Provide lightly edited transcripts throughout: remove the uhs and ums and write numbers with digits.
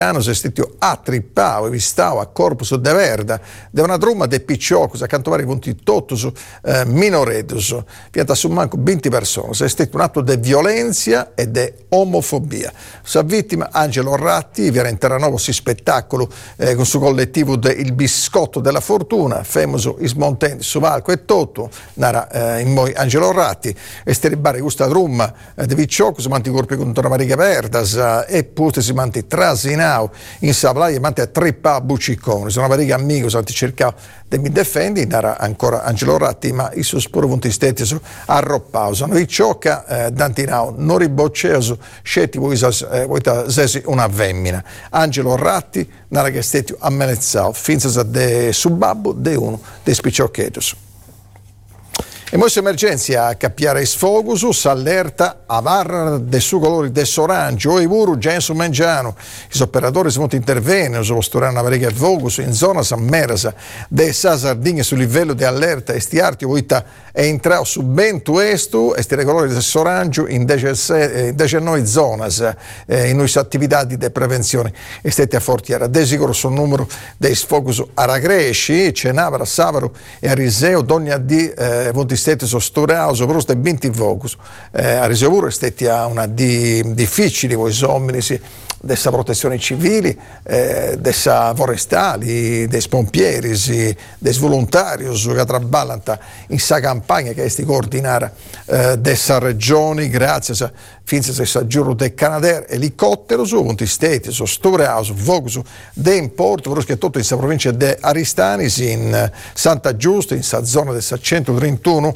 se stitio a trippao e vistao a corpus de verda de una trumma de picciocus a canto vari punti totus minoredus vieta su manco 20 persone se stitio un atto de violenza e de omofobia sa vittima Angelo Ratti viene in Terranova si spettacolo con su collettivo de Il Biscotto della Fortuna famoso ismontenti su Valco e Totto nara in moi Angelo Ratti e steribare questa trumma de picciocus manti corpi con una marica verdas e pute si manti trasinati in Savlaia mante a trippa buccicone sono una variga amico santi cercao de mi difendi nara ancora Angelo Ratti ma i suoi sporo punti stetti su arroppao sono i ciocca dantinao non ribocceoso scetti voi sesi una femmina Angelo Ratti nara che stetti ammenezzao finza de subabbo de uno de spicciocchetus. E mosse emergenza a cappiare sfogus, s'allerta a var de su colori de sorancio, o i vuru già in su mangiano. I operatori sono intervenuti, su posturare una variga fogus in zona San Merasa, de sa Sardegna sul livello di allerta, e sti arti oita è entrato su ben tuestu, e sti colori de sorancio in 19 zonas, in nuove attività di prevenzione. E stette a fortiera, de sicuro sul numero dei sfogus a Ragresci, Cenavara, Savaro e a Riseo, Dogna di Vonti stati sosturati, soprattutto 20 focus. A Risevuro stati a una di difficili voi uomini dessa protezione civili, dessa forestali, dei pompieri, dei volontari che traballano in sa campagna che è coordinata dessa regione, grazie a finza se s'aggiuro del Canadair, elicottero su punti stati, sosturati, focus de importo, perché tutto in sa provincia di Aristanis, in Santa Giusta, in sa zona del 131,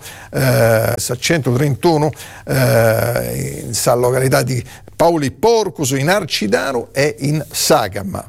in sa località di Paoli Porcus, in Arcidano e in Sagama.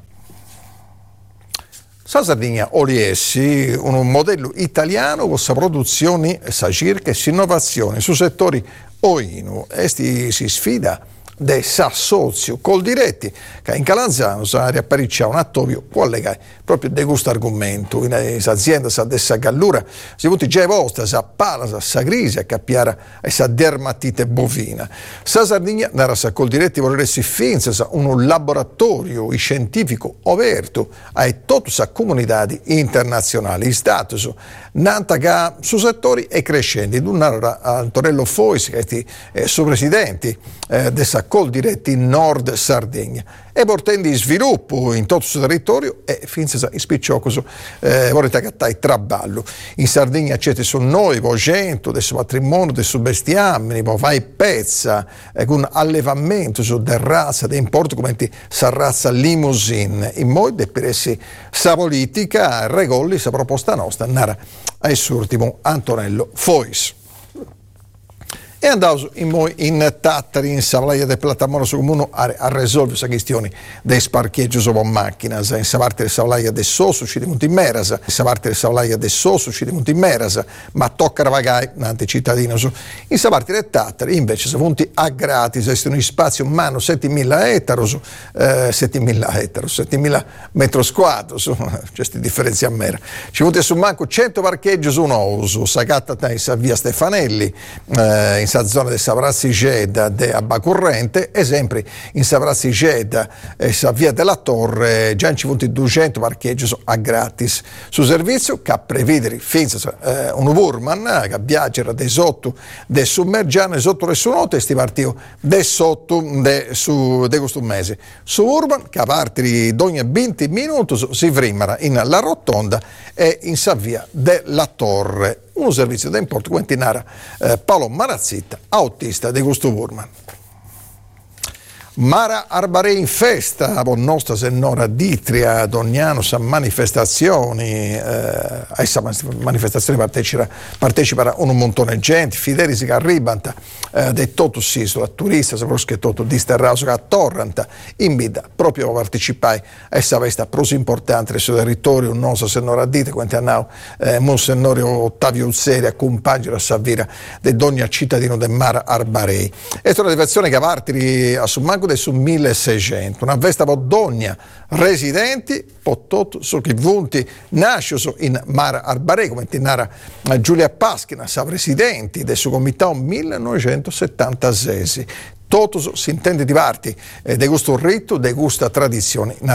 Sa Sardegna Oliessi, un modello italiano con sa produzione, sa circa e innovazione su settori oinu. Esti si sfida de sa sozio col diretti che in Calanzano sa riappariccia un attovio collegare proprio di questo argomento in azienda sa dessa gallura si punti già vostra sa pala sa crisi a cappiare e sa dermatite bovina sa Sardegna nara sa col diretti vorresti finza sa un laboratorio scientifico aperto a tutte sa comunità internazionali status nanta che su settori e crescenti dun'ara Antonello Foisi che è suo presidente dessa col diretti in Nord Sardegna e portando sviluppo in tutto il territorio e finza in spicciocoso vorrete cattai traballo in Sardegna c'è su noi vocento del suo patrimonio del suo bestiame vai pezza con allevamento su del razza di importo come sa razza limousine in modo per essere sa politica regoli sa proposta nostra nara ai surtimo Antonello Fois. E andato in Tattari, in Savlaia del Platamoro su comune a risolvere questa questione dei sparcheggi su macchine. In Savarte del Savlaia del Sosso ci di Merasa, in Savarte del Savlaia del Sosso ci di Merasa, ma tocca ravagai nante cittadino su. In Savarte del Tattari invece sono venuti a gratis, esiste un spazio umano 7.000 ettari, 7.000 metri quadri, queste differenze a mera. Ci venuti su manco 100 parcheggi su Nousu, Sagatta in via Stefanelli, in zona di Savrazzi Geda de Abbacurrente e sempre in Savrazzi Geda e via della Torre già ci vuoti 200 parcheggi a gratis su servizio che prevedere finza un Wurman che viaggia dei sotto de Summergiano e sotto le sue note sti partio de sotto de questo mese su Wurman che a parte di ogni 20 minuti si frimara in La Rotonda e in Savia della Torre un servizio da importo come tinara Paolo Marazzita, autista di questo Wurman. Mara Arbarei in festa, con nostra senora Ditria, Dognano, sa manifestazioni, a questa manifestazione partecipa un montone di gente, fideli che arrivano, dei tutto sisto, turisti, soprattutto di Sterraso che a Torranta, invita proprio a partecipare a questa festa pros importante del suo territorio, nostra senora Ditria, quanti hanno Monsignore Ottavio Uzzeri, accompagna la Savira di ogni cittadino di Mara Arbarei. E è una diversazione che parte a Summanco su 1600, una festa podogna residenti pototto su chi vunti nasce in Mara Arbarei come tinara Giulia Paschina sa presidenti del suo comitato 1976 totus si intende di varti, de gusto un rito, de gusto a tradizioni.